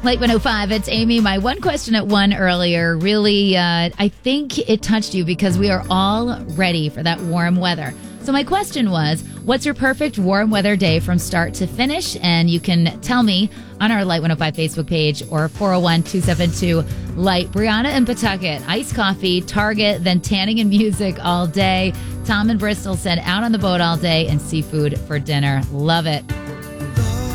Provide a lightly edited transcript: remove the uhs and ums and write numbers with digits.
Late 105, it's Amy. My one question at 1 earlier really, I think it touched you because we are all ready for that warm weather. So my question was, what's your perfect warm weather day from start to finish? And you can tell me on our Light 105 Facebook page or 401-272-LIGHT. Brianna in Pawtucket, iced coffee, Target, then tanning and music all day. Tom in Bristol said out on the boat all day and seafood for dinner. Love it.